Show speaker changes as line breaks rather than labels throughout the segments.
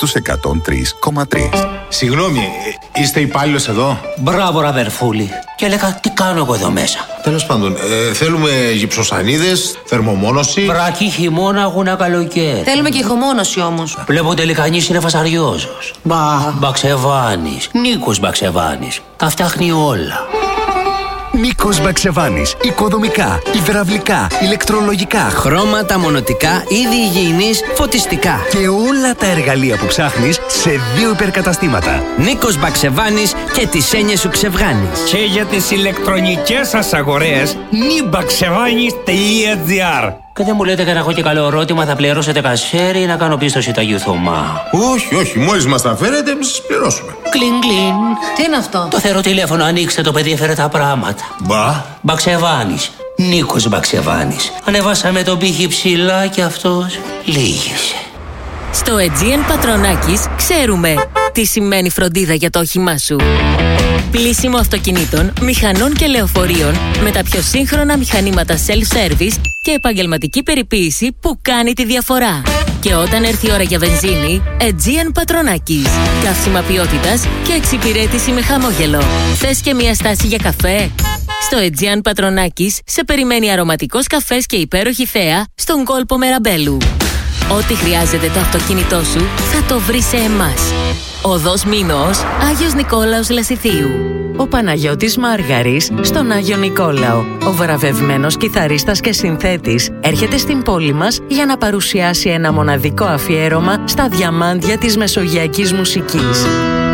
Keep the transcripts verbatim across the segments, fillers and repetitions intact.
στους εκατόν τρία κόμμα τρία.
Συγγνώμη, είστε υπάλληλος εδώ?
Μπράβο, ραβερφούλη. Και έλεγα, τι κάνω εγώ εδώ μέσα.
Τέλος πάντων, ε, θέλουμε γυψοσανίδες, θερμομόνωση.
Βρακή, χειμώνα, αγούνα, καλοκαίρι.
Θέλουμε και ηχομόνωση όμως.
Βλέπω τελικανής είναι φασαριόζος. Μπα. Μπαξεβάνης. Νίκος Μπαξεβάνης. Τα φτιάχνει όλα.
Νίκος Μπαξεβάνης. Οικοδομικά, υδραυλικά, ηλεκτρολογικά,
χρώματα, μονοτικά, είδη υγιεινής, φωτιστικά.
Και όλα τα εργαλεία που ψάχνεις σε δύο υπερκαταστήματα.
Νίκος Μπαξεβάνης και τις έννοιες σου ξεβγάνεις.
Και για τις ηλεκτρονικές σας αγορές, νιμπαξεβάνης τελεία τζι άρ.
Και δεν μου λέτε και να έχω και καλό ερώτημα, θα πληρώσετε κασέρι ή να κάνω πίστοση Ταγιού Θωμά?
Όχι, όχι, μόλις μας τα φέρετε, εμείς σας πληρώσουμε.
Κλιν, κλιν.
Τι είναι αυτό?
Το θερό τηλέφωνο, ανοίξτε, το παιδί έφερε τα πράγματα.
Μπα.
Μπαξεβάνης. Νίκος Μπαξεβάνης. Ανεβάσαμε τον πύχη ψηλά και αυτός λύγησε.
Στο Aegean Πατρονάκης ξέρουμε τι σημαίνει φροντίδα για το όχημά σου. Πλύσιμο αυτοκινήτων, μηχανών και λεωφορείων με τα πιο σύγχρονα μηχανήματα self-service και επαγγελματική περιποίηση που κάνει τη διαφορά. Και όταν έρθει η ώρα για βενζίνη, Aegean Πατρονάκης. Καύσιμα ποιότητας και εξυπηρέτηση με χαμόγελο. Θες και μια στάση για καφέ? Στο Aegean Πατρονάκης σε περιμένει αρωματικός καφές και υπέροχη θέα στον κόλπο Μεραμπέλου. Ό,τι χρειάζεται το αυτοκίνητό σου θα το βρει σε εμάς. Οδός Μήνωος, Άγιος Νικόλαος Λασιθίου.
Ο Παναγιώτης Μάργαρης στον Άγιο Νικόλαο, ο βραβευμένος κιθαρίστας και συνθέτης, έρχεται στην πόλη μας για να παρουσιάσει ένα μοναδικό αφιέρωμα στα διαμάντια της μεσογειακής μουσικής.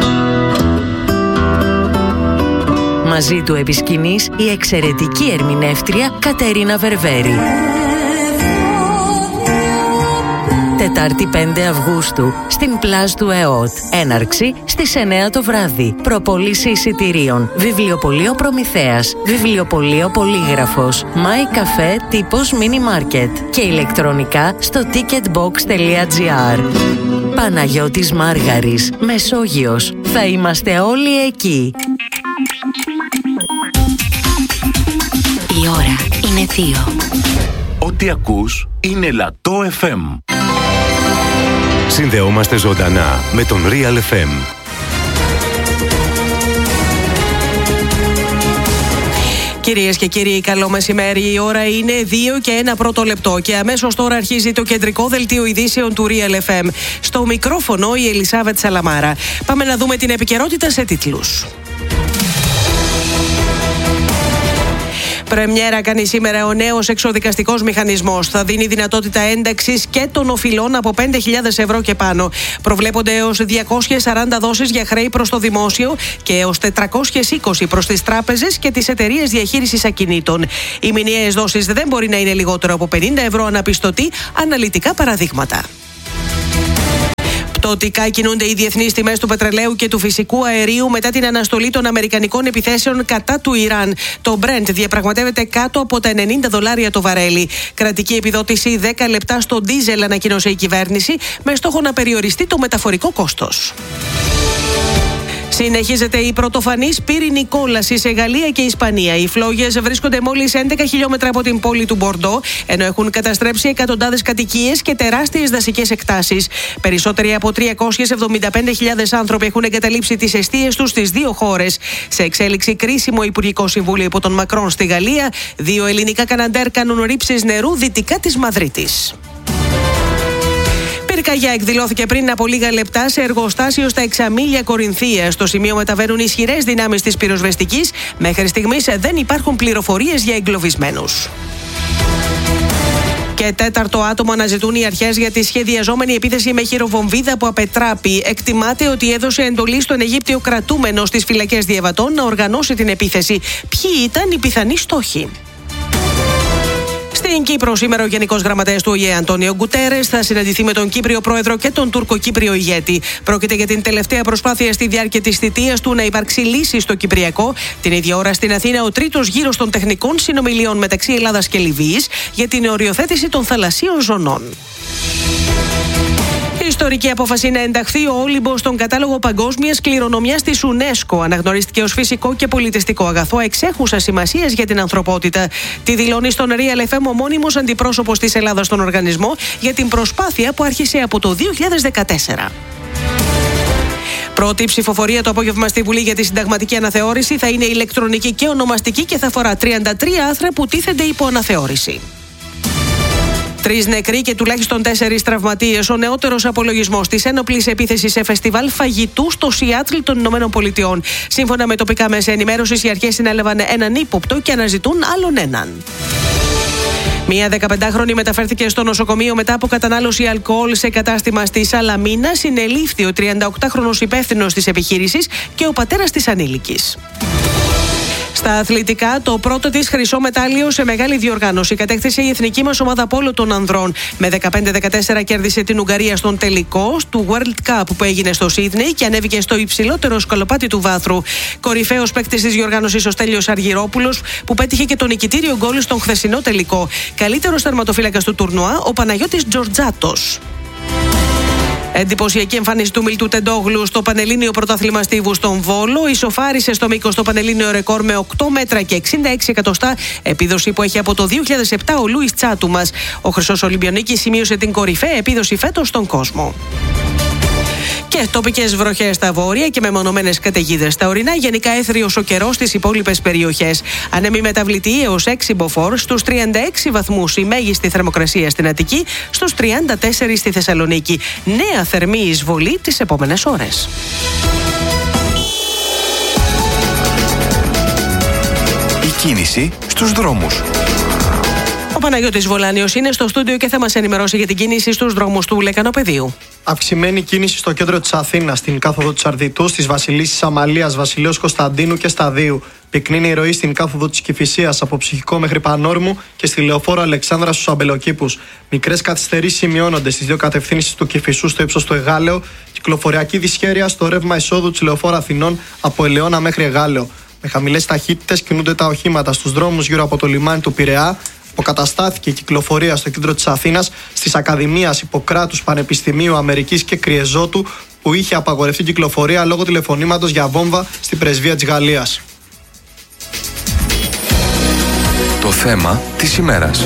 Μαζί του επί σκηνής η εξαιρετική ερμηνεύτρια Κατερίνα Βερβέρη. Τετάρτη πέντε Αυγούστου στην Πλάζ του ΕΟΤ. Έναρξη στις εννιά το βράδυ. Προπόληση εισιτηρίων. Βιβλιοπωλείο Προμηθέας. Βιβλιοπωλείο Πολύγραφος. My Cafe τύπος Mini Market. Και ηλεκτρονικά στο ticketbox τελεία τζι άρ. Παναγιώτης Μάργαρης. Μεσόγειος. Θα είμαστε όλοι εκεί.
Η ώρα είναι δύο.
Ό,τι ακούς είναι Λατό εφ εμ. Συνδεόμαστε ζωντανά με τον Real εφ εμ.
Κυρίες και κύριοι, καλό μεσημέρι. Η ώρα είναι δύο και ένα πρώτο λεπτό και αμέσως τώρα αρχίζει το κεντρικό δελτίο ειδήσεων του Real εφ εμ. Στο μικρόφωνο η Ελισάβετ Σαλαμάρα. Πάμε να δούμε την επικαιρότητα σε τίτλους. Πρεμιέρα κάνει σήμερα ο νέος εξοδικαστικός μηχανισμός. Θα δίνει δυνατότητα ένταξης και των οφειλών από πέντε χιλιάδες ευρώ και πάνω. Προβλέπονται έως διακόσιες σαράντα δόσεις για χρέη προς το δημόσιο και έως τετρακόσιες είκοσι προς τις τράπεζες και τις εταιρείες διαχείρισης ακινήτων. Οι μηνιαίες δόσεις δεν μπορεί να είναι λιγότερο από πενήντα ευρώ αναπιστωτή, αναλυτικά παραδείγματα. Πτωτικά κινούνται οι διεθνείς τιμές του πετρελαίου και του φυσικού αερίου μετά την αναστολή των αμερικανικών επιθέσεων κατά του Ιράν. Το Brent διαπραγματεύεται κάτω από τα ενενήντα δολάρια το βαρέλι. Κρατική επιδότηση δέκα λεπτά στο ντίζελ ανακοίνωσε η κυβέρνηση με στόχο να περιοριστεί το μεταφορικό κόστος. Συνεχίζεται η πρωτοφανής πύρινη κόλαση σε Γαλλία και Ισπανία. Οι φλόγες βρίσκονται μόλις έντεκα χιλιόμετρα από την πόλη του Μπορντό, ενώ έχουν καταστρέψει εκατοντάδες κατοικίες και τεράστιες δασικές εκτάσεις. Περισσότεροι από τριακόσιες εβδομήντα πέντε χιλιάδες άνθρωποι έχουν εγκαταλείψει τις εστίες τους στις δύο χώρες. Σε εξέλιξη κρίσιμο Υπουργικό Συμβούλιο υπό τον Μακρόν στη Γαλλία, δύο ελληνικά καναντέρ κάνουν ρήψεις νερού δυτικά της Μαδρίτης. Πυρκαγιά εκδηλώθηκε πριν από λίγα λεπτά σε εργοστάσιο στα Εξαμήλια Κορινθίας. Στο σημείο μεταβαίνουν ισχυρές δυνάμεις της πυροσβεστικής. Μέχρι στιγμής δεν υπάρχουν πληροφορίες για εγκλωβισμένους. Και τέταρτο άτομο αναζητούν οι αρχές για τη σχεδιαζόμενη επίθεση με χειροβομβίδα που απετράπη. Εκτιμάται ότι έδωσε εντολή στον Αιγύπτιο κρατούμενο στις φυλακές Διαβατών να οργανώσει την επίθεση. Ποιοι ήταν οι πιθανοί στόχοι? Στην Κύπρο, σήμερα ο Γενικός Γραμματέας του Ο Ε Ε Αντώνιο Γκουτέρες θα συναντηθεί με τον Κύπριο Πρόεδρο και τον Τουρκοκύπριο ηγέτη. Πρόκειται για την τελευταία προσπάθεια στη διάρκεια της θητείας του να υπάρξει λύση στο Κυπριακό. Την ίδια ώρα στην Αθήνα ο τρίτος γύρος των τεχνικών συνομιλιών μεταξύ Ελλάδας και Λιβύης για την οριοθέτηση των θαλασσίων ζωνών. Ιστορική απόφαση να ενταχθεί ο Όλυμπος στον κατάλογο παγκόσμιας κληρονομιάς της UNESCO. Αναγνωρίστηκε ως φυσικό και πολιτιστικό αγαθό εξέχουσα σημασίας για την ανθρωπότητα. Τη δηλώνει στον Real εφ εμ ο μόνιμος αντιπρόσωπος της Ελλάδας στον οργανισμό για την προσπάθεια που άρχισε από το δύο χιλιάδες δεκατέσσερα. Πρώτη ψηφοφορία το απόγευμα στη Βουλή για τη συνταγματική αναθεώρηση θα είναι ηλεκτρονική και ονομαστική και θα αφορά τριάντα τρία άρθρα που τίθενται υπό αναθεώρηση. Τρεις νεκροί και τουλάχιστον τέσσερις τραυματίες. Ο νεότερος απολογισμός της ένοπλης επίθεσης σε φεστιβάλ φαγητού στο Σιάτλ των Ηνωμένων Πολιτειών. Σύμφωνα με τοπικά μέσα ενημέρωσης, οι αρχές συνέλαβαν έναν ύποπτο και αναζητούν άλλον έναν. Μία δεκαπεντάχρονη μεταφέρθηκε στο νοσοκομείο μετά από κατανάλωση αλκοόλ σε κατάστημα στη Σαλαμίνα. Συνελήφθη ο τριανταοκτάχρονος υπεύθυνος της επιχείρησης και ο πατέρας της ανήλικης. Στα αθλητικά, το πρώτο της χρυσό μετάλλιο σε μεγάλη διοργάνωση κατέκτησε η εθνική μας ομάδα πόλο των ανδρών. Με δεκαπέντε δεκατέσσερα κέρδισε την Ουγγαρία στον τελικό του World Cup που έγινε στο Σίδνεϊ και ανέβηκε στο υψηλότερο σκαλοπάτι του βάθρου. Κορυφαίος παίκτης της διοργάνωσης ο Στέλιος Αργυρόπουλος, που πέτυχε και το νικητήριο γκολ στον χθεσινό τελικό. Καλύτερος τερματοφύλακας του τουρνουά, ο Παναγιώτης Τζορτζάτος. Εντυπωσιακή εμφάνιση του Μιλτού Τεντόγλου στο Πανελλήνιο Πρωτάθλημα Στίβου στον Βόλο. Ισοφάρισε στο μήκος το Πανελλήνιο ρεκόρ με οκτώ μέτρα και εξήντα έξι εκατοστά, επίδοση που έχει από το δύο χιλιάδες επτά ο Λούις Τσάτουμας. Ο Χρυσός Ολυμπιονίκης σημείωσε την κορυφαία επίδοση φέτος στον κόσμο. Και τοπικές βροχές στα βόρεια και μεμονωμένες καταιγίδες στα ορεινά. Γενικά έθριος ο καιρός στις υπόλοιπες περιοχές. Ανέμοι μεταβλητή έως έξι μποφόρ, στους τριάντα έξι βαθμούς η μέγιστη θερμοκρασία στην Αττική, στους τριάντα τέσσερα στη Θεσσαλονίκη. Νέα θερμή εισβολή τις επόμενες ώρες.
Η κίνηση στους δρόμους.
Ο Παναγιώτης Βολάνιος είναι στο στούντιο και θα μας ενημερώσει για την κίνηση στους δρόμους του Λεκανοπεδίου.
Αυξημένη κίνηση στο κέντρο της Αθήνας, στην κάθοδο της Αρδιτού, στις Βασιλίσσης Αμαλίας, Βασιλέως Κωνσταντίνου και Σταδίου. Πυκνή η ροή στην κάθοδο της Κηφισίας από Ψυχικό μέχρι Πανόρμου και στη Λεωφόρο Αλεξάνδρα στους Αμπελοκήπους. Μικρές καθυστερήσεις σημειώνονται στις δύο κατευθύνσεις του Κηφισού στο ύψος του Εγάλεο. Κυκλοφοριακή δυσχέρεια στο ρεύμα εισόδου της Λεωφόρου Αθηνών από Ελαιώνα μέχρι Εγάλεο. Με χαμηλές ταχύτητες κινούνται τα οχήματα στους δρόμους γύρω από το λιμάνι του Πειραιά. Αποκαταστάθηκε η κυκλοφορία στο κέντρο της Αθήνας, στις Ακαδημίας Ιπποκράτους, Πανεπιστημίου Αμερικής και Κριεζότου, που είχε απαγορευτεί κυκλοφορία λόγω τηλεφωνήματος για βόμβα στην πρεσβεία της Γαλλίας.
Το θέμα της ημέρας.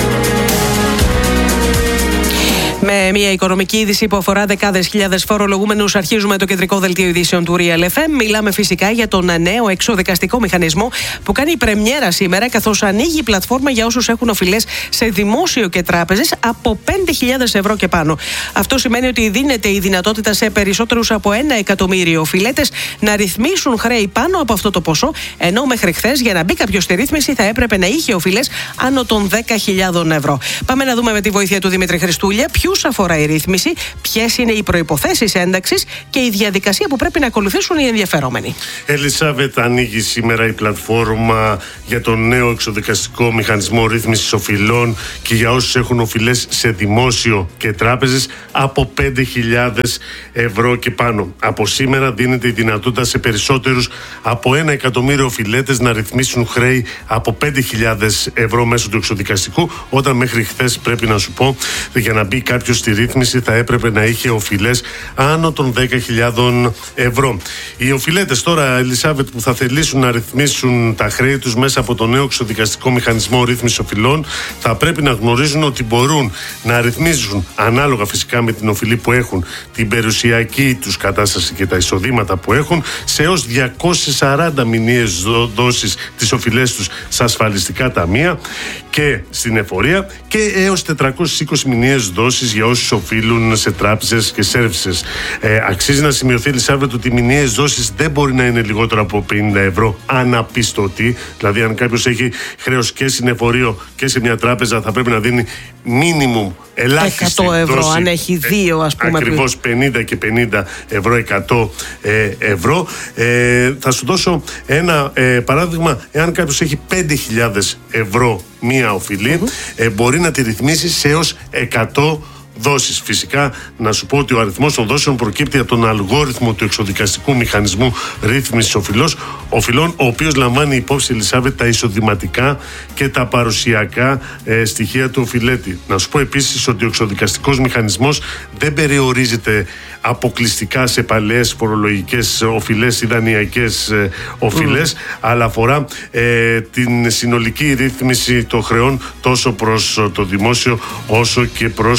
Με μια οικονομική είδηση που αφορά δεκάδες χιλιάδες φορολογούμενους, αρχίζουμε το κεντρικό δελτίο ειδήσεων του Real εφ εμ. Μιλάμε φυσικά για τον νέο εξοδικαστικό μηχανισμό που κάνει πρεμιέρα σήμερα, καθώς ανοίγει η πλατφόρμα για όσους έχουν οφειλές σε δημόσιο και τράπεζες από πέντε χιλιάδες ευρώ και πάνω. Αυτό σημαίνει ότι δίνεται η δυνατότητα σε περισσότερους από ένα εκατομμύριο οφειλέτες να ρυθμίσουν χρέη πάνω από αυτό το ποσό, ενώ μέχρι χθες για να μπει κάποιος στη ρύθμιση θα έπρεπε να είχε οφειλές άνω των δέκα χιλιάδες ευρώ. Πάμε να δούμε με τη βοήθεια του Δημήτρη Χριστούλια ποιους αφορά η ρύθμιση, ποιες είναι οι προϋποθέσεις ένταξης και η διαδικασία που πρέπει να ακολουθήσουν οι ενδιαφερόμενοι.
Ελισάβετ, ανοίγει σήμερα η πλατφόρμα για τον νέο εξοδικαστικό μηχανισμό ρύθμισης οφειλών και για όσους έχουν οφειλές σε δημόσιο και τράπεζες από πέντε χιλιάδες ευρώ και πάνω. Από σήμερα δίνεται η δυνατότητα σε περισσότερους από ένα εκατομμύριο οφειλέτες να ρυθμίσουν χρέη από πέντε χιλιάδες ευρώ μέσω του εξοδικαστικού, όταν μέχρι χθες, πρέπει να σου πω, για να μπει κάποιος στη ρύθμιση θα έπρεπε να είχε οφειλές άνω των δέκα χιλιάδες ευρώ. Οι οφειλέτες τώρα, Ελισάβετ, που θα θελήσουν να ρυθμίσουν τα χρέη τους μέσα από το νέο εξοδικαστικό μηχανισμό ρύθμισης οφειλών, θα πρέπει να γνωρίζουν ότι μπορούν να ρυθμίζουν, ανάλογα φυσικά με την οφειλή που έχουν, την περιουσιακή τους κατάσταση και τα εισοδήματα που έχουν, σε έως διακόσιες σαράντα μηνιαίες δόσεις τις οφειλές τους σε ασφαλιστικά ταμεία και στην εφορία, και έως τετρακόσιες είκοσι μηνιαίες δόσεις για όσους οφείλουν σε τράπεζες και σέρβισες. Ε, αξίζει να σημειωθεί, Ελισάβετ, ότι οι μηνιαίες δόσεις δεν μπορεί να είναι λιγότερο από πενήντα ευρώ αναπιστωτή. Δηλαδή, αν κάποιος έχει χρέος και στην εφορείο και σε μια τράπεζα, θα πρέπει να δίνει μίνιμουμ ελάχιστη
εκατό ευρώ,
δόση,
αν έχει δύο, ας πούμε.
Ακριβώς πενήντα και πενήντα ευρώ, εκατό ε, ευρώ. Ε, θα σου δώσω ένα ε, παράδειγμα. Εάν κάποιος έχει πέντε χιλιάδες ευρώ μία οφειλή, mm-hmm. ε, μπορεί να τη ρυθμίσει σε έως εκατό δόσεις. Φυσικά, να σου πω ότι ο αριθμός των δόσεων προκύπτει από τον αλγόριθμο του εξοδικαστικού μηχανισμού ρύθμισης οφειλών, ο οποίος λαμβάνει υπόψη, Ελισάβετ, τα εισοδηματικά και τα παρουσιακά ε, στοιχεία του οφειλέτη. Να σου πω επίσης ότι ο εξοδικαστικός μηχανισμός δεν περιορίζεται αποκλειστικά σε παλαιές φορολογικές οφειλές ή δανειακές ε, οφειλές, mm. αλλά αφορά ε, την συνολική ρύθμιση των χρεών τόσο προς το δημόσιο όσο και προς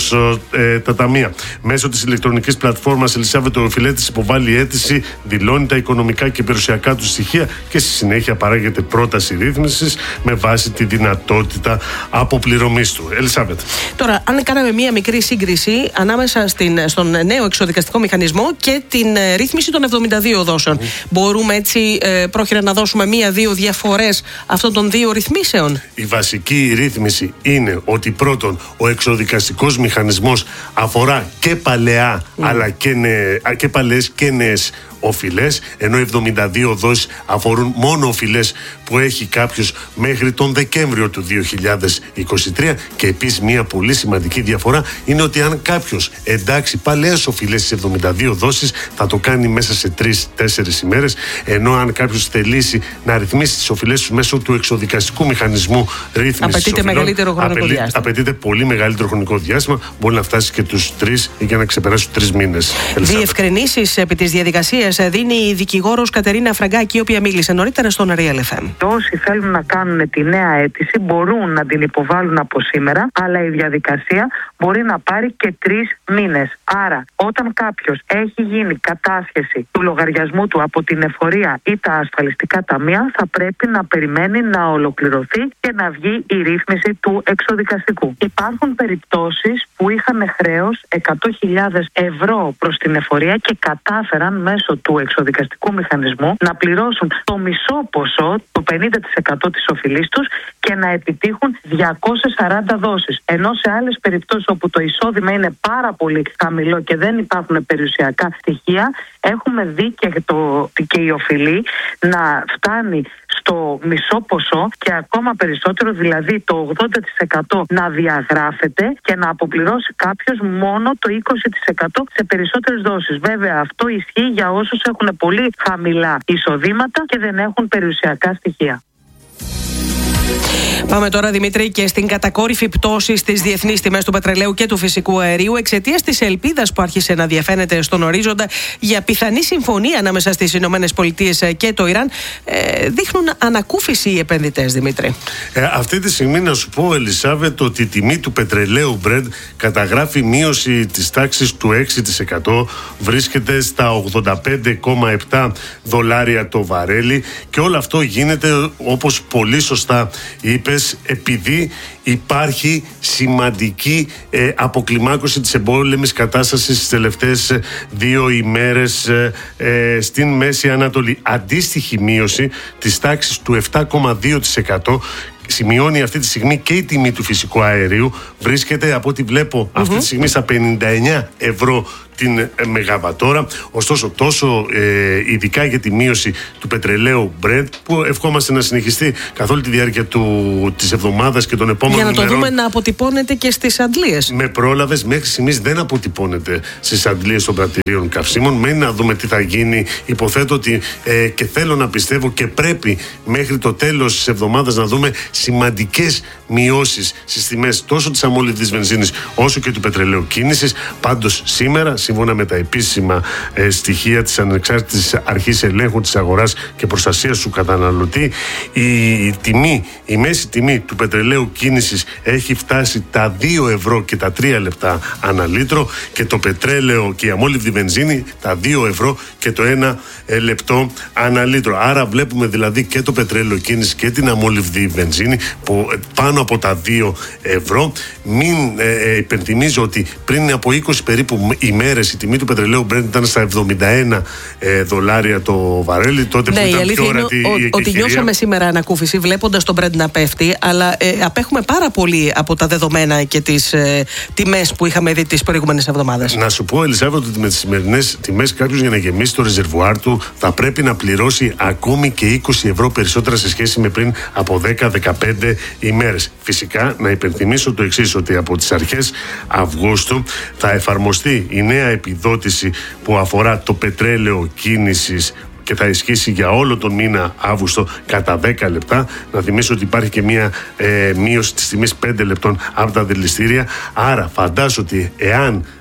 ε, τα ταμεία. Μέσω της ηλεκτρονικής πλατφόρμας Ελισάβετ ο οφειλέτης υποβάλλει αίτηση, δηλώνει τα οικονομικά και περιουσιακά του στοιχεία και στη συνέχεια παράγεται πρόταση ρύθμισης με βάση τη δυνατότητα αποπληρωμής του. Ελισάβετ.
Τώρα, αν κάναμε μία μικρή σύγκριση ανάμεσα στην, στον νέο εξοδικαστικό μηχανισμό και την ε, ρύθμιση των εβδομήντα δύο δόσεων, mm. μπορούμε έτσι ε, πρόχειρα να δώσουμε μία-δύο διαφορές αυτών των δύο ρυθμίσεων?
Η βασική ρύθμιση είναι ότι πρώτον, ο εξοδικαστικός μηχανισμός αφορά και παλαιά mm. αλλά και, νε, και παλαιές και νέες οφειλές, ενώ εβδομήντα δύο δόσεις αφορούν μόνο οφειλές που έχει κάποιος μέχρι τον Δεκέμβριο του δύο χιλιάδες είκοσι τρία. Και επίσης μια πολύ σημαντική διαφορά είναι ότι αν κάποιος εντάξει παλαιές οφειλές στις εβδομήντα δύο δόσεις θα το κάνει μέσα σε τρεις τέσσερις ημέρες, ενώ αν κάποιος θελήσει να ρυθμίσει τις οφειλές του μέσω του εξοδικαστικού μηχανισμού ρύθμισης
απαιτείται
οφειλών,
μεγαλύτερο χρονικό
απαιτεί,
διάστημα.
Απαιτείται πολύ μεγαλύτερο χρονικό διάστημα, μπορεί να φτάσει και τους τρεις ή και να ξεπεράσει τους τρεις μήνες.
Διευκρινήσεις επί της διαδικασίας δίνει η δικηγόρος Κατερίνα Φραγκάκη, η οποία μίλησε νωρίτερα στον Real εφ εμ.
Όσοι θέλουν να κάνουν τη νέα αίτηση μπορούν να την υποβάλουν από σήμερα, αλλά η διαδικασία μπορεί να πάρει και τρεις μήνες. Άρα, όταν κάποιος έχει γίνει κατάσχεση του λογαριασμού του από την εφορία ή τα ασφαλιστικά ταμεία, θα πρέπει να περιμένει να ολοκληρωθεί και να βγει η ρύθμιση του εξοδικαστικού. Υπάρχουν περιπτώσεις που είχαν χρέος εκατό χιλιάδες ευρώ προς την εφορία και κατάφεραν μέσω του εξοδικαστικού μηχανισμού να πληρώσουν το μισό ποσό, το πενήντα τοις εκατό της οφειλής τους, και να επιτύχουν διακόσιες σαράντα δόσεις. Ενώ σε άλλες περιπτώσεις όπου το εισόδημα είναι πάρα πολύ χαμηλό και δεν υπάρχουν περιουσιακά στοιχεία, έχουμε δει και, το, και η οφειλή να φτάνει στο μισό ποσό και ακόμα περισσότερο, δηλαδή το ογδόντα τοις εκατό να διαγράφεται και να αποπληρώσει κάποιος μόνο το είκοσι τοις εκατό σε περισσότερες δόσεις. Βέβαια, αυτό ισχύει για όσους έχουν πολύ χαμηλά εισοδήματα και δεν έχουν περιουσιακά στοιχεία.
Πάμε τώρα, Δημήτρη, και στην κατακόρυφη πτώση στις διεθνείς τιμές του πετρελαίου και του φυσικού αερίου εξαιτίας της ελπίδας που άρχισε να διαφαίνεται στον ορίζοντα για πιθανή συμφωνία ανάμεσα στις Ηνωμένες Πολιτείες και το Ιράν. Ε, δείχνουν ανακούφιση οι επενδυτές, Δημήτρη.
Ε, αυτή τη στιγμή να σου πω, Ελισάβετ, ότι η τιμή του πετρελαίου Brent καταγράφει μείωση της τάξης του έξι τοις εκατό, βρίσκεται στα ογδόντα πέντε κόμμα επτά δολάρια το βαρέλι, και όλο αυτό γίνεται, όπως πολύ σωστά είπες, επειδή υπάρχει σημαντική ε, αποκλιμάκωση της εμπόλεμης κατάστασης στις τελευταίες ε, δύο ημέρες ε, ε, στην Μέση Ανατολή. Αντίστοιχη μείωση της τάξης του επτά κόμμα δύο τοις εκατό σημειώνει αυτή τη στιγμή και η τιμή του φυσικού αερίου. Βρίσκεται, από ό,τι βλέπω, mm-hmm. αυτή τη στιγμή στα πενήντα εννιά ευρώ την ε, μεγαβατόρα. Ωστόσο, τόσο ε, ειδικά για τη μείωση του πετρελαίου Brent, που ευχόμαστε να συνεχιστεί καθ' όλη τη διάρκεια του, της εβδομάδας και των επόμενων
ημερών. Για να το
ημερών,
δούμε να αποτυπώνεται και στις αντλίες.
Με πρόλαβες, μέχρι στιγμής δεν αποτυπώνεται στις αντλίες των πρατηρίων καυσίμων. Μένει να δούμε τι θα γίνει. Υποθέτω ότι ε, και θέλω να πιστεύω και πρέπει μέχρι το τέλος της εβδομάδας να δούμε σημαντικές μειώσεις στις τιμές τόσο της αμόλυβδης βενζίνης όσο και του πετρελαίου κίνησης. Πάντως σήμερα, σύμφωνα με τα επίσημα ε, στοιχεία της Ανεξάρτητης Αρχής Ελέγχου της Αγοράς και Προστασίας του Καταναλωτή, η, η τιμή, η μέση τιμή του πετρελαίου κίνησης έχει φτάσει τα δύο ευρώ και τα τρία λεπτά ανά λίτρο, και το πετρέλαιο και η αμόλυβδη βενζίνη τα δύο ευρώ και το ένα ε, λεπτό ανά λίτρο. Άρα βλέπουμε δηλαδή και το πετρέλαιο κίνηση και την αμόλυβδη βενζίνη που ε, πάνω από τα δύο ευρώ. Μην ε, ε, υπενθυμίζω ότι πριν από είκοσι περίπου ημέρες η τιμή του πετρελαίου Brent ήταν στα εβδομήντα ένα ε, δολάρια το βαρέλι. Τότε
ναι,
που ήταν
η
πιο
είναι
ορατή
ο,
η
ότι νιώσαμε σήμερα ανακούφιση βλέποντας τον Brent να πέφτει, αλλά ε, απέχουμε πάρα πολύ από τα δεδομένα και τις ε, τιμές που είχαμε δει τις προηγούμενες εβδομάδες.
Να σου πω, Ελισάβετ, ότι με τις σημερινές τιμές κάποιος για να γεμίσει το ρεζερβουάρ του θα πρέπει να πληρώσει ακόμη και είκοσι ευρώ περισσότερα σε σχέση με πριν από δέκα με δεκαπέντε ημέρες. Φυσικά, να υπενθυμίσω το εξής, ότι από τις αρχές Αυγούστου θα εφαρμοστεί η νέα επιδότηση που αφορά το πετρέλαιο κίνησης και θα ισχύσει για όλο τον μήνα Αύγουστο κατά δέκα λεπτά. Να θυμίσω ότι υπάρχει και μια ε, μείωση της τιμής πέντε λεπτών από τα δηληστήρια. Άρα φαντάζομαι ότι εάν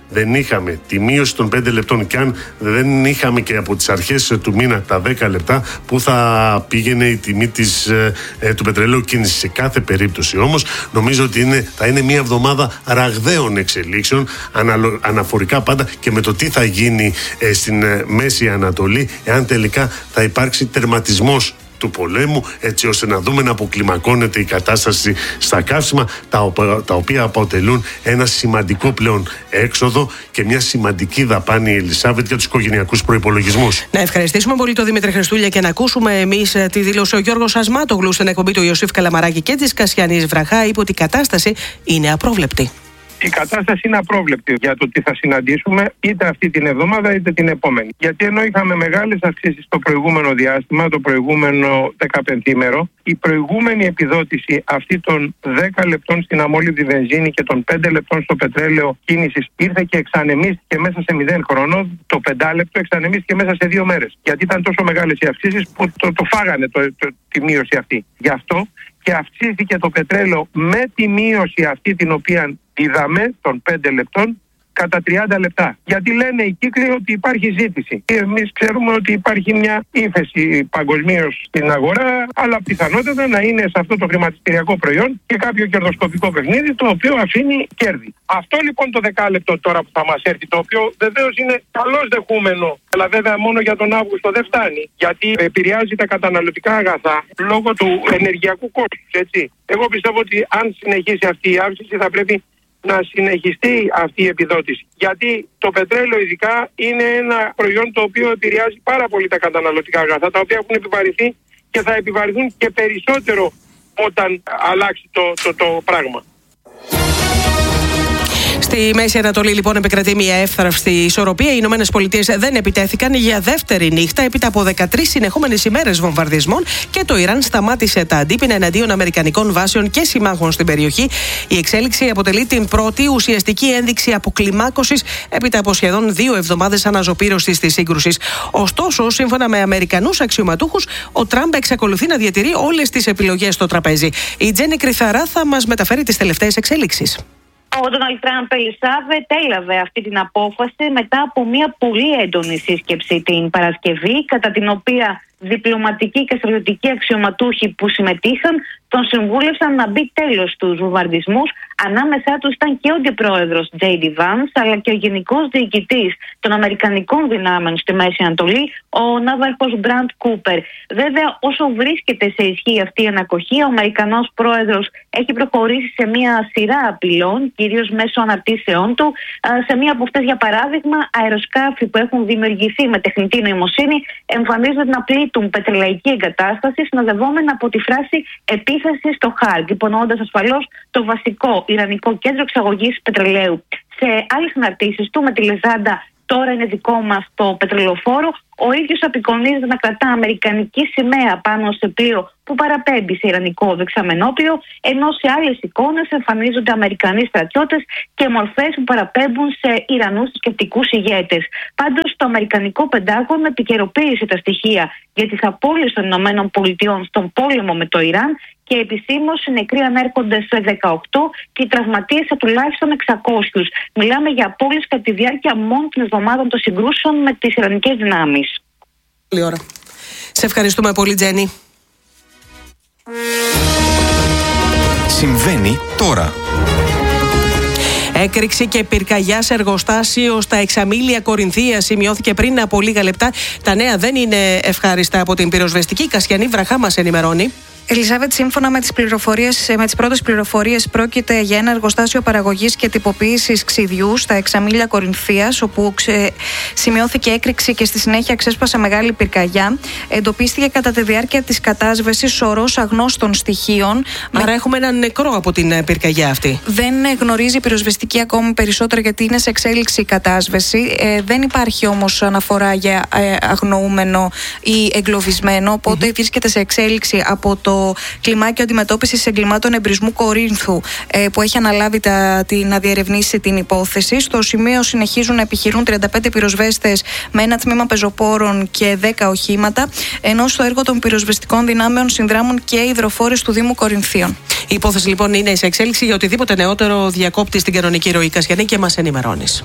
δεν είχαμε τη μείωση των πέντε λεπτών και αν δεν είχαμε και από τις αρχές του μήνα τα δέκα λεπτά, που θα πήγαινε η τιμή της, ε, του πετρελαίου κίνησης. Σε κάθε περίπτωση όμως νομίζω ότι είναι, θα είναι μια εβδομάδα ραγδαίων εξελίξεων, αναλο, αναφορικά πάντα και με το τι θα γίνει ε, στην ε, Μέση Ανατολή, εάν τελικά θα υπάρξει τερματισμός του πολέμου, έτσι ώστε να δούμε να αποκλιμακώνεται η κατάσταση στα καύσιμα, τα, τα οποία αποτελούν ένα σημαντικό πλέον έξοδο και μια σημαντική δαπάνη, Ελισάβετ, για τους οικογενειακούς προϋπολογισμούς.
Να ευχαριστήσουμε πολύ τον Δημήτρη Χριστούλια και να ακούσουμε εμείς τη δήλωση. Ο Γιώργος Ασμάτογλου στην εκπομπή του Ιωσήφ Καλαμαράκη και της Κασιανής Βραχά είπε ότι η κατάσταση είναι απρόβλεπτη.
Η κατάσταση είναι απρόβλεπτη για το τι θα συναντήσουμε είτε αυτή την εβδομάδα είτε την επόμενη. Γιατί ενώ είχαμε μεγάλες αυξήσεις το προηγούμενο διάστημα, το προηγούμενο δεκαπενθήμερο, η προηγούμενη επιδότηση αυτή των δέκα λεπτών στην αμόλυβδη βενζίνη και των πέντε λεπτών στο πετρέλαιο κίνησης ήρθε και εξανεμίστηκε μέσα σε μηδέν χρονών. Το πεντάλεπτο εξανεμίστηκε μέσα σε δύο μέρες. Γιατί ήταν τόσο μεγάλες οι αυξήσεις που το, το φάγανε το, το, τη μείωση αυτή. Γι' αυτό και αυξήθηκε το πετρέλαιο με τη μείωση αυτή την οποία είδαμε των πέντε λεπτών κατά τριάντα λεπτά. Γιατί λένε οι κύκλοι ότι υπάρχει ζήτηση. Και εμείς ξέρουμε ότι υπάρχει μια ύφεση παγκοσμίως στην αγορά, αλλά πιθανότατα να είναι σε αυτό το χρηματιστηριακό προϊόν και κάποιο κερδοσκοπικό παιχνίδι το οποίο αφήνει κέρδη. Αυτό λοιπόν το δεκάλεπτο τώρα που θα μας έρθει, το οποίο βεβαίως είναι καλώς δεχούμενο, αλλά βέβαια μόνο για τον Αύγουστο δεν φτάνει, γιατί επηρεάζει τα καταναλωτικά αγαθά λόγω του ενεργειακού κόστους, έτσι. Εγώ πιστεύω ότι αν συνεχίσει αυτή η αύξηση θα πρέπει να συνεχιστεί αυτή η επιδότηση. Γιατί το πετρέλαιο ειδικά είναι ένα προϊόν το οποίο επηρεάζει πάρα πολύ τα καταναλωτικά αγαθά, τα οποία έχουν επιβαρυνθεί και θα επιβαρυνθούν και περισσότερο όταν αλλάξει το, το, το πράγμα.
Στη Μέση Ανατολή, λοιπόν, επικρατεί μια εύθραυστη ισορροπία. Οι Ηνωμένες Πολιτείες δεν επιτέθηκαν για δεύτερη νύχτα έπειτα από δεκατρείς συνεχόμενες ημέρες βομβαρδισμών και το Ιράν σταμάτησε τα αντίπεινα εναντίον αμερικανικών βάσεων και συμμάχων στην περιοχή. Η εξέλιξη αποτελεί την πρώτη ουσιαστική ένδειξη αποκλιμάκωσης έπειτα από σχεδόν δύο εβδομάδες αναζωπήρωσης της σύγκρουσης. Ωστόσο, σύμφωνα με Αμερικανούς αξιωματούχους, ο Τραμπ εξακολουθεί να διατηρεί όλες τις επιλογές στο τραπέζι. Η Τζέννη Κρυθαρά θα μας μεταφέρει τις τελευταίες εξέλιξεις.
Ο Ντόναλντ Τραμπ, Ελισάβετ, έλαβε αυτή την απόφαση μετά από μια πολύ έντονη σύσκεψη την Παρασκευή, κατά την οποία διπλωματικοί και στρατιωτικοί αξιωματούχοι που συμμετείχαν τον συμβούλευσαν να μπει τέλος στους βομβαρδισμούς. Ανάμεσά τους ήταν και ο αντιπρόεδρος τζέι ντι Vance, αλλά και ο γενικός διοικητής των Αμερικανικών δυνάμεων στη Μέση Ανατολή, ο ναύαρχος Μπραντ Κούπερ. Βέβαια, όσο βρίσκεται σε ισχύ αυτή η ανακοχή, ο Αμερικανός πρόεδρος έχει προχωρήσει σε μια σειρά απειλών, κυρίως μέσω αναρτήσεών του. Σε μία από αυτές, για παράδειγμα, αεροσκάφη που έχουν δημιουργηθεί με τεχνητή νοημοσύνη εμφανίζονται να πλήττουν πετρελαϊκή εγκατάσταση, συνοδευόμενα από τη φράση επίθεση στο Χάρκ, υπονοώντας ασφαλώς το βασικό Ιρανικό κέντρο εξαγωγής πετρελαίου. Σε άλλες αναρτήσεις του με τη λεζάντα «Τώρα είναι δικό μας το πετρελοφόρο», ο ίδιος απεικονίζεται να κρατά αμερικανική σημαία πάνω σε πλοίο που παραπέμπει σε ιρανικό δεξαμενόπλιο, ενώ σε άλλες εικόνες εμφανίζονται Αμερικανοί στρατιώτες και μορφές που παραπέμπουν σε Ιρανούς θρησκευτικούς ηγέτες. Πάντως, το Αμερικανικό Πεντάγωνο επικαιροποίησε τα στοιχεία για τις απώλειες των ΗΠΑ στον πόλεμο με το Ιράν και επισήμως οι νεκροί ανέρχονται σε δεκαοκτώ και οι τραυματίες σε τουλάχιστον εξακόσιους. Μιλάμε για απώλειες κατά τη διάρκεια μόνο των εβδομάδων των συγκρούσεων με τις Ιρανικές δυνάμεις.
Καλή ώρα. Σε ευχαριστούμε πολύ, Τζέννη.
Συμβαίνει τώρα.
Έκρηξη και πυρκαγιά σε εργοστάσιο στα Εξαμήλια Κορινθίας σημειώθηκε πριν από λίγα λεπτά. Τα νέα δεν είναι ευχάριστα από την πυροσβεστική. Η Κασιανή Βραχά μας ενημερώνει.
Ελισάβετ, σύμφωνα με τις πληροφορίες, με τις πρώτες πληροφορίες, πρόκειται για ένα εργοστάσιο παραγωγής και τυποποίησης ξυδιού στα Εξαμήλια Κορινθίας, όπου ξε... σημειώθηκε έκρηξη και στη συνέχεια ξέσπασε μεγάλη πυρκαγιά. Εντοπίστηκε κατά τη διάρκεια της κατάσβεσης σωρός αγνώστων στοιχείων.
Άρα με... έχουμε έναν νεκρό από την πυρκαγιά αυτή.
Δεν γνωρίζει η πυροσβεστική ακόμη περισσότερο, γιατί είναι σε εξέλιξη η κατάσβεση. Ε, δεν υπάρχει όμως αναφορά για ε, αγνοούμενο ή εγκλωβισμένο, οπότε mm-hmm. βρίσκεται σε εξέλιξη από το το κλιμάκιο αντιμετώπισης εγκλημάτων εμπρισμού Κορίνθου, που έχει αναλάβει τα, την, να διερευνήσει την υπόθεση. Στο σημείο συνεχίζουν να επιχειρούν τριάντα πέντε πυροσβέστες με ένα τμήμα πεζοπόρων και δέκα οχήματα, ενώ στο έργο των πυροσβεστικών δυνάμεων συνδράμουν και υδροφόρες του Δήμου Κορινθίων.
Η υπόθεση λοιπόν είναι σε εξέλιξη. Για οτιδήποτε νεότερο διακόπτει στην κανονική ροή, Κασιανή, και μας ενημερώνεις.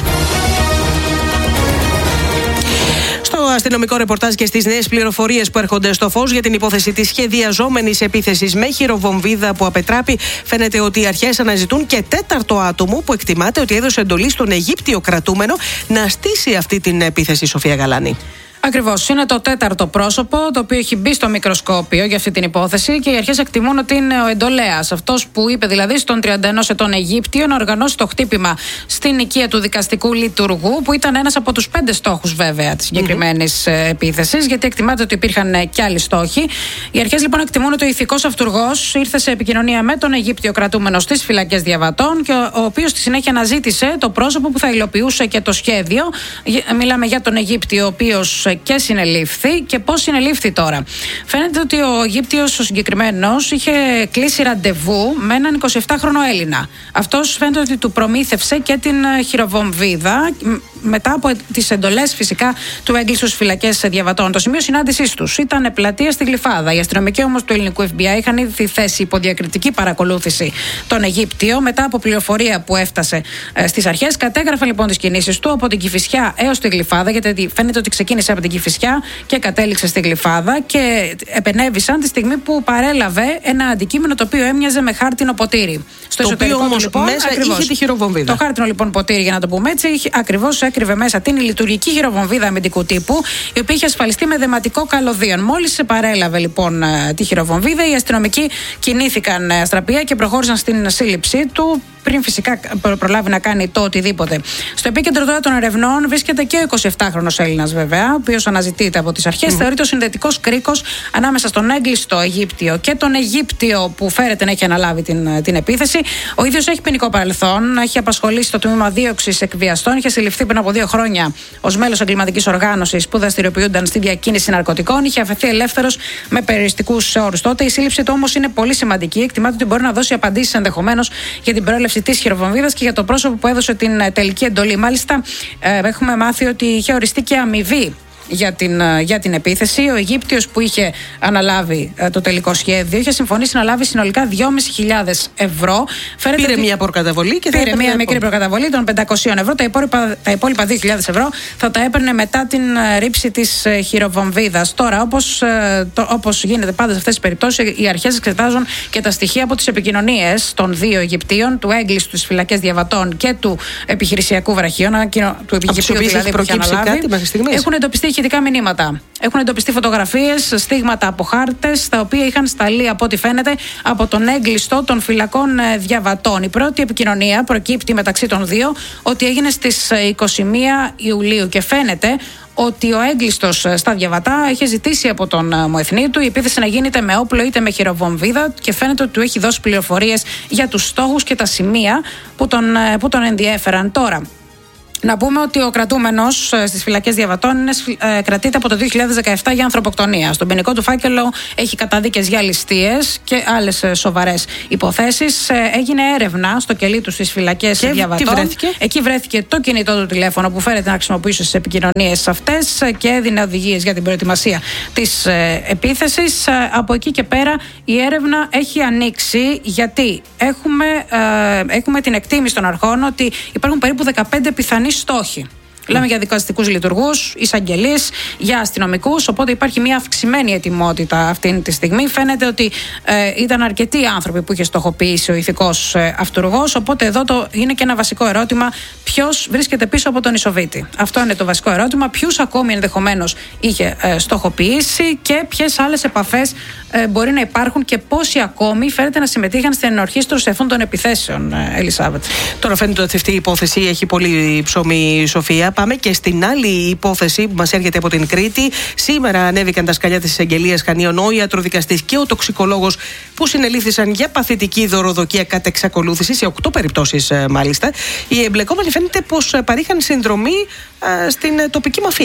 Στο αστυνομικό ρεπορτάζ και στις νέες πληροφορίες που έρχονται στο φως για την υπόθεση της σχεδιαζόμενης επίθεσης με χειροβομβίδα που απετράπη, φαίνεται ότι οι αρχές αναζητούν και τέταρτο άτομο που εκτιμάται ότι έδωσε εντολή στον Αιγύπτιο κρατούμενο να στήσει αυτή την επίθεση. Σοφία Γαλάνη.
Ακριβώς. Είναι το τέταρτο πρόσωπο το οποίο έχει μπει στο μικροσκόπιο για αυτή την υπόθεση και οι αρχές εκτιμούν ότι είναι ο εντολέας. Αυτός που είπε δηλαδή στον τριάντα ενός ετών Αιγύπτιο να οργανώσει το χτύπημα στην οικία του δικαστικού λειτουργού, που ήταν ένας από τους πέντε στόχους βέβαια της συγκεκριμένης mm-hmm. επίθεσης, γιατί εκτιμάται ότι υπήρχαν και άλλοι στόχοι. Οι αρχές λοιπόν εκτιμούν ότι ο ηθικός αυτουργός ήρθε σε επικοινωνία με τον Αιγύπτιο κρατούμενο στις φυλακές Διαβατών και ο οποίος στη συνέχεια αναζήτησε το πρόσωπο που θα υλοποιούσε και το σχέδιο. Μιλάμε για τον Αιγύπτιο, ο οποίος και συνελήφθη. Και πώς συνελήφθη τώρα? Φαίνεται ότι ο Αιγύπτιος ο συγκεκριμένος είχε κλείσει ραντεβού με έναν εικοσιεπτάχρονο Έλληνα. Αυτός φαίνεται ότι του προμήθευσε και την χειροβομβίδα μετά από τις εντολές φυσικά του έγκλειστου στις φυλακές Διαβατών. Το σημείο συνάντησής τους ήταν πλατεία στη Γλυφάδα. Οι αστυνομικοί όμως του ελληνικού εφ μπι άι είχαν ήδη θέσει υπό διακριτική παρακολούθηση τον Αιγύπτιο μετά από πληροφορία που έφτασε ε, στις αρχές. Κατέγραφαν λοιπόν τις κινήσεις του από την Κηφισιά έως τη Γλυφάδα, γιατί φαίνεται ότι ξεκίνησε από την Κηφισιά και κατέληξε στη Γλυφάδα, και επενέβησαν τη στιγμή που παρέλαβε ένα αντικείμενο το οποίο έμοιαζε με χάρτινο ποτήρι. Στο
το οποίο όμως
λοιπόν,
μέσα ακριβώς, είχε τη χειροβομβίδα.
Το χάρτινο λοιπόν ποτήρι, για να το πούμε έτσι, ακριβώς έκρυβε μέσα την λειτουργική χειροβομβίδα αμυντικού τύπου, η οποία είχε ασφαλιστεί με δεματικό καλωδίων. Μόλις σε παρέλαβε λοιπόν τη χειροβομβίδα, οι αστυνομικοί κινήθηκαν αστραπία και προχώρησαν στην σύλληψή του, πριν φυσικά προλάβει να κάνει το οτιδήποτε. Στο επίκεντρο τώρα των ερευνών βρίσκεται και ο εικοσιεπτάχρονος Έλληνας, βέβαια, ο οποίος αναζητείται από τις αρχές. Mm. Θεωρείται ο συνδετικός κρίκος ανάμεσα στον έγκλειστο Αιγύπτιο και τον Αιγύπτιο που φέρεται να έχει αναλάβει την, την επίθεση. Ο ίδιος έχει ποινικό παρελθόν, έχει απασχολήσει στο τμήμα δίωξης εκβιαστών, είχε συλληφθεί πριν από δύο χρόνια ως μέλος εγκληματικής οργάνωσης που δραστηριοποιούνταν στη διακίνηση ναρκωτικών. Είχε αφαιθεί ελεύθερος με περιοριστικούς όρους. Τότε η σύλληψη του όμως είναι πολύ σημαντική. Εκτιμάται ότι μπορεί να δώσει απαντήσεις ενδεχομένως για την προέλευση της χειροβομβίδας και για το πρόσωπο που έδωσε την τελική εντολή. Μάλιστα, ε, έχουμε μάθει ότι είχε οριστεί και αμοιβή για την, για την επίθεση. Ο Αιγύπτιος που είχε αναλάβει ε, το τελικό σχέδιο είχε συμφωνήσει να λάβει συνολικά δυόμισι χιλιάδες ευρώ. Φέρεται
πήρε
ότι...
μια προκαταβολή και θα
πήρε μια μικρή προκαταβολή των πεντακόσιων ευρώ. Τα υπόλοιπα, τα υπόλοιπα δύο χιλιάδες ευρώ θα τα έπαιρνε μετά την ε, ρήψη της ε, χειροβομβίδας. Τώρα, όπως, ε, όπως γίνεται πάντα σε αυτές τις περιπτώσεις, οι αρχές εξετάζουν και τα στοιχεία από τις επικοινωνίες των δύο Αιγυπτίων, του έγκλειστου στις φυλακές Διαβατών και του επιχειρησιακού βραχίου, του Αιγυπτίου δηλαδή που είχε αναλάβει. Έχουν εντοπιστεί ηχητικά μηνύματα. Έχουν εντοπιστεί φωτογραφίες, στίγματα από χάρτες, τα οποία είχαν σταλεί από ό,τι φαίνεται από τον έγκλειστο των φυλακών Διαβατών. Η πρώτη επικοινωνία προκύπτει μεταξύ των δύο ότι έγινε στις είκοσι μία Ιουλίου και φαίνεται ότι ο έγκλειστος στα Διαβατά είχε ζητήσει από τον μοεθνή του η επίθεση να γίνεται με όπλο είτε με χειροβομβίδα, και φαίνεται ότι του έχει δώσει πληροφορίες για τους στόχους και τα σημεία που τον, που τον ενδιέφεραν. Τώρα, να πούμε ότι ο κρατούμενος στις φυλακές Διαβατών ε, κρατείται από το δύο χιλιάδες δεκαεπτά για ανθρωποκτονία. Στον ποινικό του φάκελο έχει καταδίκες για ληστείες και άλλες ε, σοβαρές υποθέσεις. Ε, έγινε έρευνα στο κελί του στις φυλακές Διαβατών. Τι βρέθηκε? Εκεί βρέθηκε το κινητό του τηλέφωνο που φέρεται να χρησιμοποιήσει στις επικοινωνίες αυτές ε, και έδινε οδηγίες για την προετοιμασία της ε, επίθεσης. Ε, από εκεί και πέρα η έρευνα έχει ανοίξει, γιατί έχουμε, ε, έχουμε την εκτίμηση των αρχών ότι υπάρχουν περίπου δεκαπέντε πιθανοί στόχοι. Λέμε για δικαστικούς λειτουργούς, εισαγγελείς, για αστυνομικούς, οπότε υπάρχει μια αυξημένη ετοιμότητα αυτή τη στιγμή. Φαίνεται ότι ε, ήταν αρκετοί άνθρωποι που είχε στοχοποιήσει ο ηθικός ε, αυτουργός, οπότε εδώ το, είναι και ένα βασικό ερώτημα: ποιος βρίσκεται πίσω από τον Ισοβίτη? Αυτό είναι το βασικό ερώτημα. Ποιους ακόμη ενδεχομένως είχε ε, στοχοποιήσει και ποιες άλλες επαφές ε, μπορεί να υπάρχουν και πόσοι ακόμη φαίνεται να συμμετείχαν στην ενορχήστρωση αυτών των επιθέσεων, ε, Ελισάβετ.
Τώρα φαίνεται ότι αυτή η υπόθεση έχει πολύ ψωμί, Σοφία. Πάμε και στην άλλη υπόθεση που μας έρχεται από την Κρήτη. Σήμερα ανέβηκαν τα σκαλιά της εισαγγελίας Χανίων ο ιατροδικαστής και ο τοξικολόγος που συνελήφθησαν για παθητική δωροδοκία κατ' εξακολούθηση, σε οκτώ περιπτώσεις μάλιστα. Οι εμπλεκόμενοι φαίνεται πως παρήχαν συνδρομή α, στην τοπική μαφία.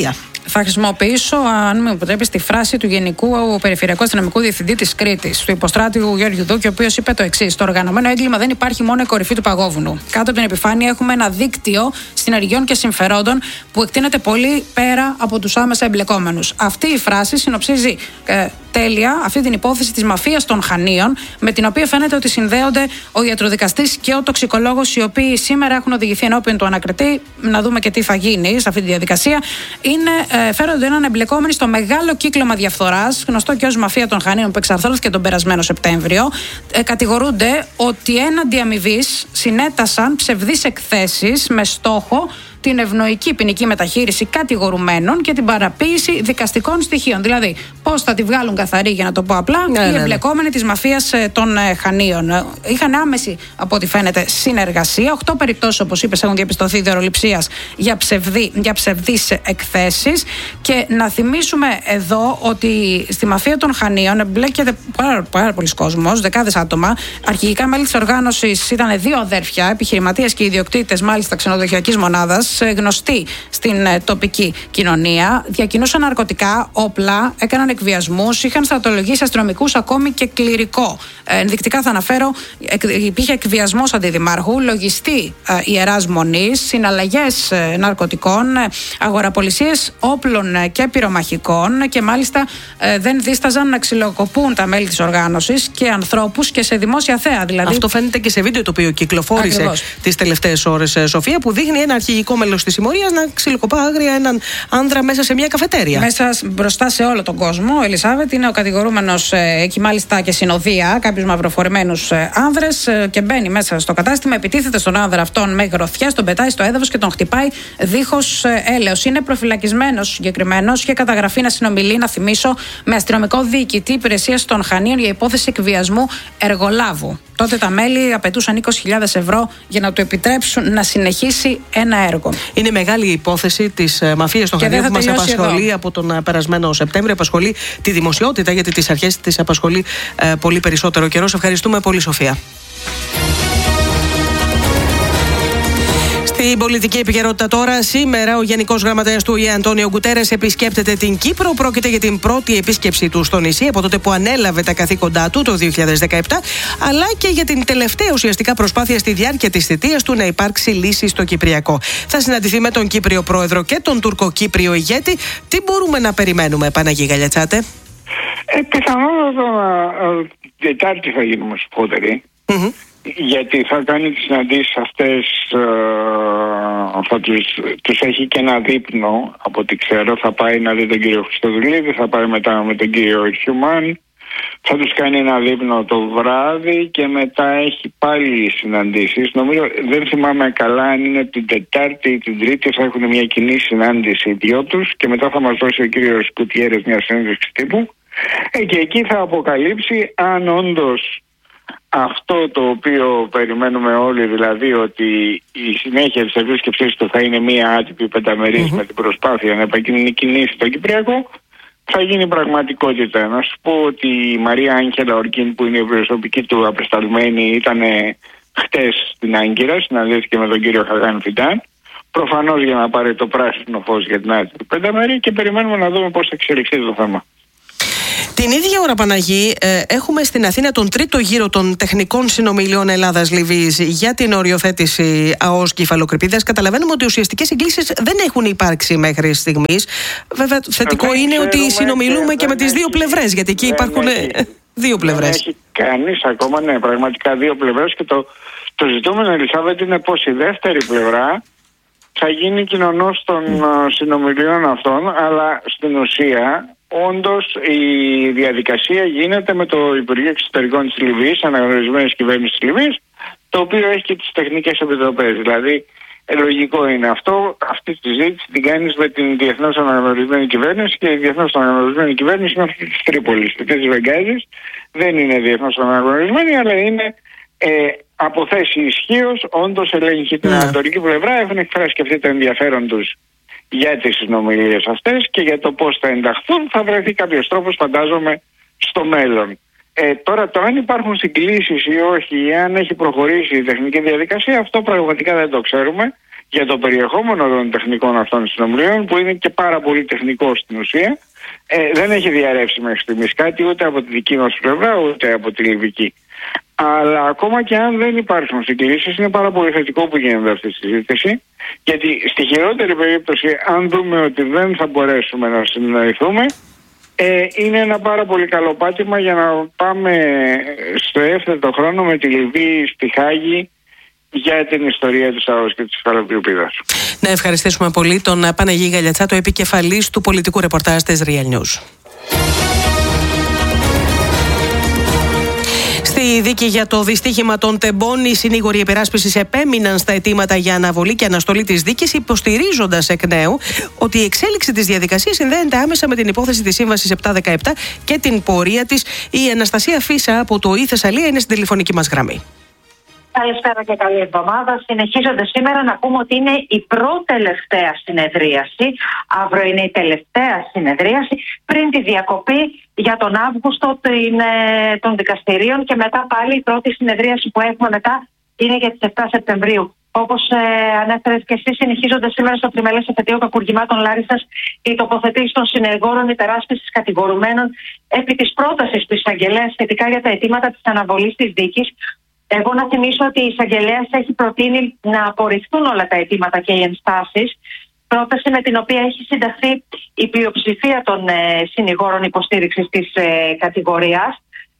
Θα χρησιμοποιήσω, αν με επιτρέπει, τη φράση του Γενικού Περιφερειακού Αστυνομικού Διευθυντή της Κρήτης, του υποστράτηγου Γιώργου Δούκη, ο οποίος είπε το εξής: το οργανωμένο έγκλημα δεν υπάρχει μόνο η κορυφή του παγόβουνου. Κάτω από την επιφάνεια έχουμε ένα δίκτυο συνεργειών και συμφερόντων που εκτείνεται πολύ πέρα από τους άμεσα εμπλεκόμενους. Αυτή η φράση συνοψίζει ε, τέλεια αυτή την υπόθεση της μαφίας των Χανίων, με την οποία φαίνεται ότι συνδέονται ο ιατροδικαστής και ο τοξικολόγος, οι οποίοι σήμερα έχουν οδηγηθεί ενώπιον του ανακριτή. Να δούμε και τι θα γίνει σε αυτή τη διαδικασία. Είναι, ε, φέρονται έναν εμπλεκόμενοι στο μεγάλο κύκλωμα διαφθοράς, γνωστό και ως μαφία των Χανίων, που εξαρθρώθηκε τον περασμένο Σεπτέμβριο. Ε, κατηγορούνται ότι έναντι αμοιβής συνέτασαν ψευδείς εκθέσεις με στόχο την ευνοϊκή ποινική μεταχείριση κατηγορουμένων και την παραποίηση δικαστικών στοιχείων. Δηλαδή, πώς θα τη βγάλουν καθαρή, για να το πω απλά, ναι, οι ναι, εμπλεκόμενοι ναι. της μαφίας των ε, Χανίων. Είχαν άμεση, από ό,τι φαίνεται, συνεργασία. Οχτώ περιπτώσεις, όπως είπες, έχουν διαπιστωθεί ιδεολειψίας για, ψευδί, για ψευδείς εκθέσεις. Και να θυμίσουμε εδώ ότι στη μαφία των Χανίων εμπλέκεται πάρα, πάρα πολλοί κόσμος, δεκάδες άτομα. Αρχικά μέλη της οργάνωσης ήταν δύο αδέρφια, επιχειρηματίες και ιδιοκτήτες, μάλιστα ξενοδοχειακής μονάδας, γνωστοί στην ε, τοπική κοινωνία. Διακινούσαν ναρκωτικά, όπλα, έκαναν εκβιασμούς, είχαν στρατολογήσει αστυνομικούς, ακόμη και κληρικό. Ε, ενδεικτικά θα αναφέρω, εκ, υπήρχε εκβιασμός αντιδημάρχου, λογιστή ε, ιεράς μονής, συναλλαγές ε, ναρκωτικών, ε, αγοραπολισίες όπλων ε, και πυρομαχικών, και μάλιστα ε, δεν δίσταζαν να ξυλοκοπούν τα μέλη της οργάνωσης και ανθρώπους και σε δημόσια θέα. Δηλαδή...
Αυτό φαίνεται και σε βίντεο το οποίο κυκλοφόρησε τις τελευταίες ώρες, Σοφία, που δείχνει ένα αρχηγικό μέλος της συμμορίας να ξυλοκοπά άγρια έναν άνδρα μέσα σε μια καφετέρια.
Μέσα μπροστά σε όλο τον κόσμο. Ο Ελισάβετ είναι ο κατηγορούμενος, έχει μάλιστα και συνοδεία, κάποιους μαυροφορημένους άνδρες, και μπαίνει μέσα στο κατάστημα, επιτίθεται στον άνδρα αυτόν με γροθιές, τον πετάει στο έδαφος και τον χτυπάει δίχως έλεος. Είναι προφυλακισμένος συγκεκριμένος, είχε καταγραφεί να συνομιλεί, να θυμίσω, με αστυνομικό διοικητή υπηρεσίας των Χανίων για υπόθεση εκβιασμού εργολάβου. Τότε τα μέλη απαιτούσαν είκοσι χιλιάδες ευρώ για να του επιτρέψουν να συνεχίσει ένα έργο.
Είναι μεγάλη η υπόθεση της μαφίας των Χανίων που μας απασχολεί εδώ από τον περασμένο Σεπτέμβριο. Απασχολεί τη δημοσιότητα, γιατί τις αρχές της απασχολεί ε, πολύ περισσότερο καιρό. Σε ευχαριστούμε πολύ, Σοφία. Στην πολιτική επικαιρότητα τώρα, σήμερα ο Γενικός Γραμματέας του Ο Ε Ε, Αντώνιο Γκουτέρες, επισκέπτεται την Κύπρο. Πρόκειται για την πρώτη επίσκεψή του στο νησί από τότε που ανέλαβε τα καθήκοντά του το δύο χιλιάδες δεκαεπτά, αλλά και για την τελευταία ουσιαστικά προσπάθεια στη διάρκεια της θητείας του να υπάρξει λύση στο Κυπριακό. Θα συναντηθεί με τον Κύπριο Πρόεδρο και τον Τουρκοκύπριο ηγέτη. Τι μπορούμε να περιμένουμε, Παναγί Γαλιατσάτε?
Ε, πιθανότατα Τετάρτη θα γίνουμε σπότεροι. Mm-hmm. Γιατί θα κάνει τις συναντήσεις αυτές, ε, θα τους, τους έχει και ένα δείπνο από ό,τι ξέρω. Θα πάει να δει τον κύριο Χριστοδουλίδη, θα πάει μετά με τον κύριο Χιουμάν, θα τους κάνει ένα δείπνο το βράδυ και μετά έχει πάλι συναντήσεις. Νομίζω, δεν θυμάμαι καλά αν είναι την Τετάρτη ή την Τρίτη, θα έχουν μια κοινή συνάντηση οι δυο τους και μετά θα μας δώσει ο κύριος Κουτιέρες μια συνέντευξη τύπου. Ε, και εκεί θα αποκαλύψει αν όντως αυτό το οποίο περιμένουμε όλοι, δηλαδή ότι η συνέχεια της επίσκεψής του θα είναι μία άτυπη πενταμερής mm-hmm. με την προσπάθεια να επικοινωνήσει το Κυπριακό, θα γίνει πραγματικότητα. Να σου πω ότι η Μαρία Άγγελα Ορκίν, που είναι η προσωπική του απεσταλμένη, ήταν χτες στην Άγκυρα, συναντήθηκε με τον κύριο Χαγάν Φιντάν, προφανώς για να πάρει το πράσινο φως για την άτυπη πενταμερή, και περιμένουμε να δούμε πώς θα εξελιχθεί το θέμα.
Την ίδια ώρα, Παναγί, ε, έχουμε στην Αθήνα τον τρίτο γύρο των τεχνικών συνομιλιών Ελλάδας-Λιβύης για την οριοθέτηση ΑΟΣ Κεφαλοκρηπίδας. Καταλαβαίνουμε ότι ουσιαστικές συγκλήσεις δεν έχουν υπάρξει μέχρι στιγμής. Βέβαια, θετικό δεν είναι ότι συνομιλούμε και, και με τις δύο πλευρές, γιατί εκεί υπάρχουν έχει, δύο πλευρές.
Δεν έχει κανείς ακόμα, ναι, πραγματικά δύο πλευρές, και το, το ζητούμενο, Ελισάβετ, είναι πως η δεύτερη πλευρά θα γίνει κοινωνός των mm. συνομιλιών αυτών, αλλά στην ουσία όντως η διαδικασία γίνεται με το Υπουργείο Εξωτερικών της Λιβύης, αναγνωρισμένης κυβέρνησης της Λιβύης, το οποίο έχει και τις τεχνικές επιτροπές. Δηλαδή, ε, λογικό είναι αυτό. Αυτή τη συζήτηση την κάνεις με την διεθνώς αναγνωρισμένη κυβέρνηση, και η διεθνώς αναγνωρισμένη κυβέρνηση είναι αυτή της Τρίπολης. Και της Βεγγάζης δεν είναι διεθνώς αναγνωρισμένη, αλλά είναι ε, από θέση ισχύως, όντως ελέγχει την ανατολική πλευρά, έχουν εκφράσει και αυτοί το ενδιαφέρον τους για τις συνομιλίες αυτές, και για το πώς θα ενταχθούν θα βρεθεί κάποιος τρόπος, φαντάζομαι, στο μέλλον. Ε, τώρα, το αν υπάρχουν συγκλήσεις ή όχι, ή αν έχει προχωρήσει η τεχνική διαδικασία, αυτό πραγματικά δεν το ξέρουμε, για το περιεχόμενο των τεχνικών αυτών συνομιλίων, που είναι και πάρα πολύ τεχνικό στην ουσία. Ε, δεν έχει διαρρεύσει μέχρι στιγμής κάτι ούτε από τη δική μας πλευρά ούτε από τη Λιβική. Αλλά ακόμα και αν δεν υπάρχουν συγκλήσεις, είναι πάρα πολύ θετικό που γίνεται αυτή η συζήτηση, γιατί στη χειρότερη περίπτωση, αν δούμε ότι δεν θα μπορέσουμε να συνεννοηθούμε, ε, είναι ένα πάρα πολύ καλό πάτημα για να πάμε στο εύθετο χρόνο με τη Λιβύη στη Χάγη για την ιστορία της ΑΟΣ και της Φαλοκρηπίδας.
Να ευχαριστήσουμε πολύ τον Παναγί Γαλιατσά, το επικεφαλής του πολιτικού ρεπορτάζ της Real News. Στη δίκη για το δυστύχημα των Τεμπών, οι συνήγοροι υπεράσπισης επέμειναν στα αιτήματα για αναβολή και αναστολή της δίκης, υποστηρίζοντας εκ νέου ότι η εξέλιξη της διαδικασίας συνδέεται άμεσα με την υπόθεση της Σύμβασης επτακόσια δεκαεπτά και την πορεία της. Η Αναστασία Φίσα από το η Θεσσαλία είναι στην τηλεφωνική μας γραμμή.
Καλησπέρα και καλή εβδομάδα. Συνεχίζονται σήμερα να πούμε ότι είναι η πρώτη-τελευταία συνεδρίαση. Αύριο είναι η τελευταία συνεδρίαση πριν τη διακοπή για τον Αύγουστο των δικαστηρίων και μετά πάλι η πρώτη συνεδρίαση που έχουμε μετά είναι για τις επτά Σεπτεμβρίου. Όπως ε, ανέφερες και εσύ, συνεχίζονται σήμερα στο τριμελές εφετείο κακουργημάτων Λάρισσας οι τοποθετήσεις των συνεργόρων υπεράσπισης κατηγορουμένων επί της πρότασης του εισαγγελέα σχετικά για τα αιτήματα της αναβολής της δίκης. Εγώ να θυμίσω ότι η εισαγγελέας έχει προτείνει να απορριφθούν όλα τα αιτήματα και οι ενστάσεις. Πρόταση με την οποία έχει συνταχθεί η πλειοψηφία των ε, συνηγόρων υποστήριξης της ε, κατηγορίας.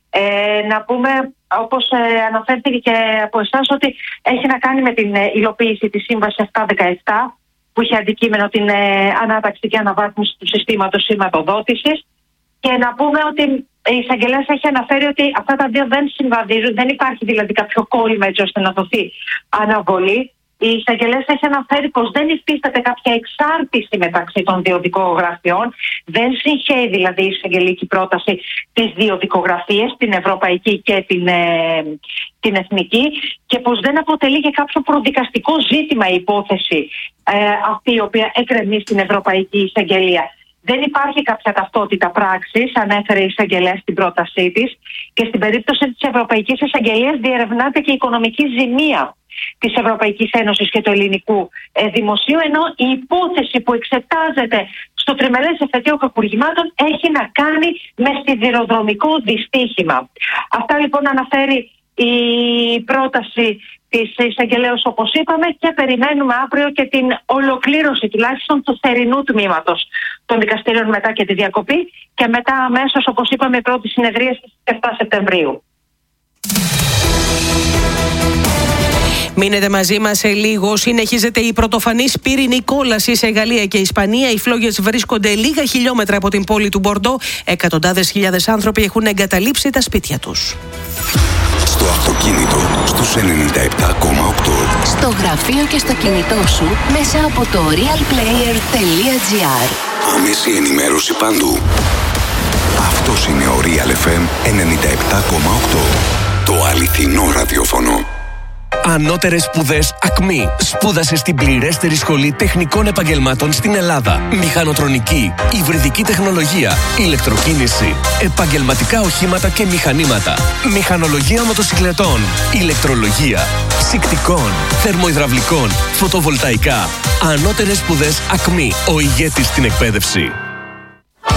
Ε, να πούμε, όπως ε, αναφέρθηκε και από εσάς, ότι έχει να κάνει με την ε, υλοποίηση της Σύμβασης επτακόσια δεκαεπτά, που είχε αντικείμενο την ε, ανάταξη και αναβάθμιση του συστήματος σηματοδότησης. Και να πούμε ότι η εισαγγελέας έχει αναφέρει ότι αυτά τα δύο δεν συμβαδίζουν, δεν υπάρχει δηλαδή κάποιο κόλλημα έτσι ώστε να δοθεί αναβολή. Η εισαγγελέας έχει αναφέρει πως δεν υφίσταται κάποια εξάρτηση μεταξύ των δύο δικογραφιών. Δεν συγχαίει δηλαδή η εισαγγελική πρόταση τις δύο δικογραφίες, την ευρωπαϊκή και την, ε, την εθνική, και πως δεν αποτελεί και κάποιο προδικαστικό ζήτημα η υπόθεση ε, αυτή η οποία εκκρεμεί στην Ευρωπαϊκή Εισαγγελία. Δεν υπάρχει κάποια ταυτότητα πράξης, ανέφερε η εισαγγελέα στην πρότασή της, και στην περίπτωση της Ευρωπαϊκής Εισαγγελίας διερευνάται και η οικονομική ζημία της Ευρωπαϊκής Ένωσης και του ελληνικού ε, δημοσίου, ενώ η υπόθεση που εξετάζεται στο τριμελές εφετείο κακουργημάτων έχει να κάνει με σιδηροδρομικό δυστύχημα. Αυτά λοιπόν αναφέρει η πρόταση της εισαγγελέως, όπως είπαμε, και περιμένουμε αύριο και την ολοκλήρωση τουλάχιστον του θερινού τμήματος των δικαστήριων μετά και τη διακοπή, και μετά αμέσως, όπως είπαμε, η πρώτη συνεδρία στις επτά Σεπτεμβρίου.
Μείνετε μαζί μας σε λίγο. Συνεχίζεται η πρωτοφανής πύρινη κόλαση σε Γαλλία και Ισπανία. Οι φλόγες βρίσκονται λίγα χιλιόμετρα από την πόλη του Μπορντό. Εκατοντάδες χιλιάδες άνθρωποι έχουν εγκαταλείψει τα σπίτια τους.
Στο αυτοκίνητο στους ενενήντα επτά κόμμα οκτώ.
Στο γραφείο και στο κινητό σου μέσα από το real player τελεία gr.
Άμεση ενημέρωση παντού. Αυτός είναι ο Real εφ εμ ενενήντα επτά κόμμα οκτώ. Το αληθινό ραδιόφωνο.
Ανώτερες σπουδές ΑΚΜΗ. Σπούδασε στην πληρέστερη σχολή τεχνικών επαγγελμάτων στην Ελλάδα. Μηχανοτρονική, υβριδική τεχνολογία, ηλεκτροκίνηση, επαγγελματικά οχήματα και μηχανήματα, μηχανολογία μοτοσυκλετών, ηλεκτρολογία, ψυκτικών, θερμοϊδραυλικών, φωτοβολταϊκά. Ανώτερες σπουδές ΑΚΜΗ. Ο ηγέτης στην εκπαίδευση.